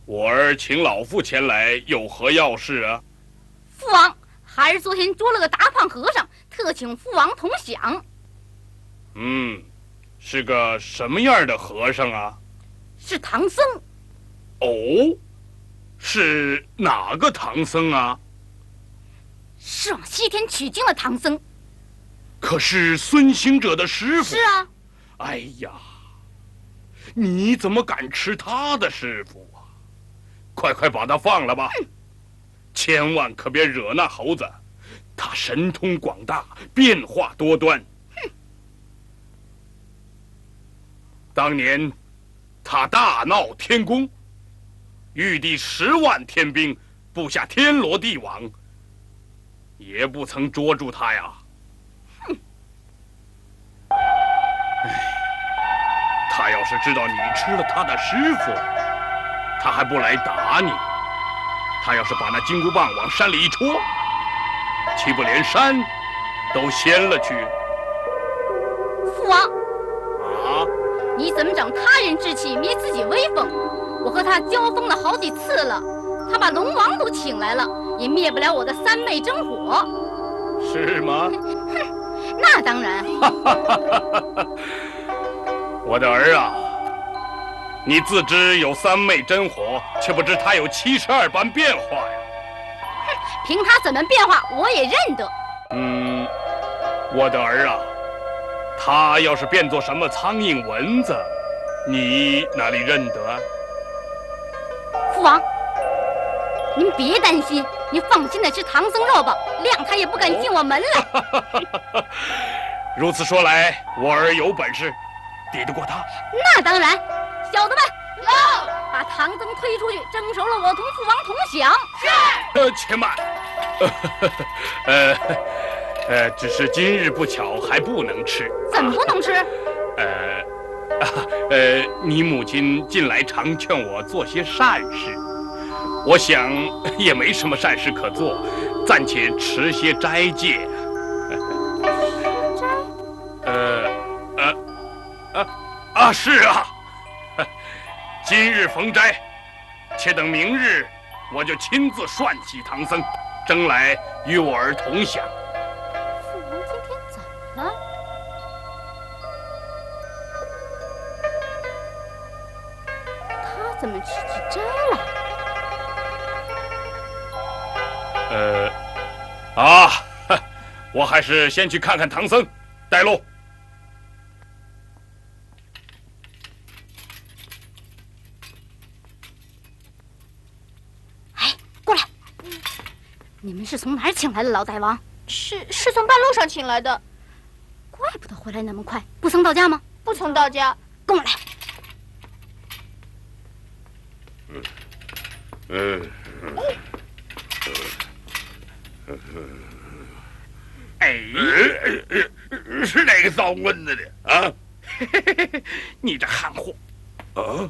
我儿请老父前来，有何要事啊？ 父王，孩儿昨天捉了个大胖和尚，特请父王同享。 是个什么样的和尚啊？ 是唐僧。 哦，是哪个唐僧啊？ 是往西天取经的唐僧。 可是孙行者的师傅。 是啊。 哎呀，你怎么敢吃他的师傅啊？快把他放了吧！千万可别惹那猴子，他神通广大，变化多端。当年他大闹天宫，御敌10万天兵，布下天罗地网，也不曾捉住他呀。他要是知道你吃了他的师傅，他还不来打你。他要是把那金箍棒往山里一戳，岂不连山都掀了去？ 父王， 啊！ 你怎么长他人志气，灭自己威风？我和他交锋了好几次了，他把龙王都请来了，也灭不了我的3昧真火。 是吗？ 那当然。 我的儿啊，你自知有3昧真火，却不知他有72般变化呀。 凭他怎么变化，我也认得。 我的儿啊，他要是变作什么苍蝇蚊子，你哪里认得？ 父王，您别担心，您放心的吃唐僧肉吧，谅他也不敢进我门来。 如此说来，我儿有本事，抵得过他。 那当然，小子们，把唐僧推出去，蒸熟了我同父王同享。 是。且慢。只是今日不巧，还不能吃。 怎么不能吃？ 你母亲近来常劝我做些善事，我想也没什么善事可做，暂且持些斋戒。是啊，今日逢斋，且等明日，我就亲自涮洗唐僧，蒸来与我儿同享。 父王今天怎么了？他怎么吃起斋来？我还是先去看看唐僧，带路。 你们是从哪儿请来的，老大王？ 是从半路上请来的。 怪不得回来那么快，不曾到家吗？ 不曾到家。 跟我来。 是哪个造蚊子的啊？ 你这汉货！啊！